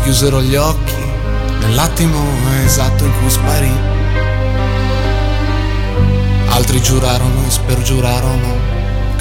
chiusero gli occhi nell'attimo esatto in cui sparì. Altri giurarono e spergiurarono